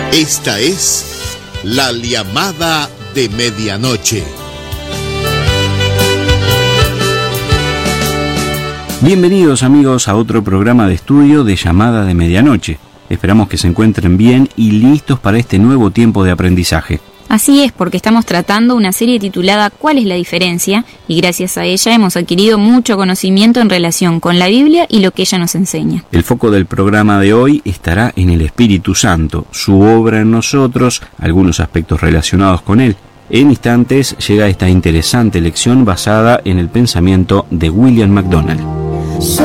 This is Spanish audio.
Esta es la llamada de medianoche. Bienvenidos amigos a otro programa de estudio de Llamada de Medianoche. Esperamos que se encuentren bien y listos para este nuevo tiempo de aprendizaje. Así es, porque estamos tratando una serie titulada ¿Cuál es la diferencia? Y gracias a ella hemos adquirido mucho conocimiento en relación con la Biblia y lo que ella nos enseña. El foco del programa de hoy estará en el Espíritu Santo, su obra en nosotros, algunos aspectos relacionados con él. En instantes llega esta interesante lección basada en el pensamiento de William MacDonald.